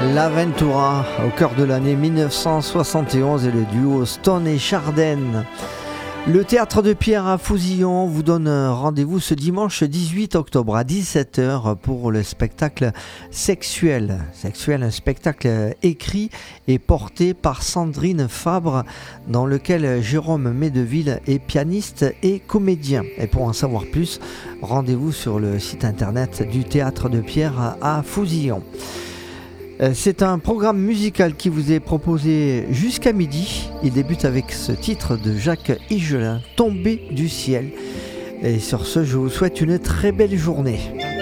L'Aventura au cœur de l'année 1971 et le duo Stone et Chardin. Le Théâtre de Pierre à Fouzillon vous donne rendez-vous ce dimanche 18 octobre à 17h pour le spectacle Sexuel. Sexuel, un spectacle écrit et porté par Sandrine Fabre, dans lequel Jérôme Médeville est pianiste et comédien. Et pour en savoir plus, rendez-vous sur le site internet du Théâtre de Pierre à Fouzillon. C'est un programme musical qui vous est proposé jusqu'à midi. Il débute avec ce titre de Jacques Higelin, Tombé du ciel. Et sur ce, je vous souhaite une très belle journée.